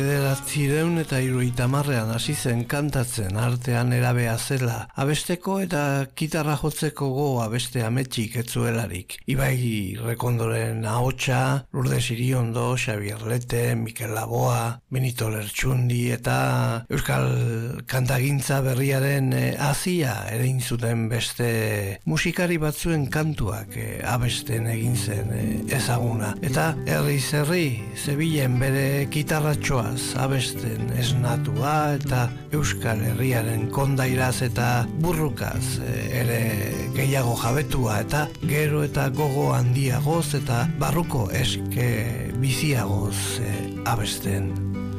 1970ean hasi zen kantatzen, artean erabea zela, abesteko eta kitarra jotzeko gogoa beste ametsik etzuelarik. Ibai Rekondoren ahotsa, Lourdes Iriondo, Xabier Lete, Mikel Laboa, Benito Lertxundi eta euskal kantagintza berriaren hazia erein zuten beste musikari batzuen kantuak abesten egin zen ezaguna. Eta herriz herri, Zebilen bere kitarratxoaz abesten esnatua eta euskal herriaren kondairaz eta burrukaz ere gehiago jabetua eta gero eta gogo handiagoz eta barruko eske biziagoz abesten.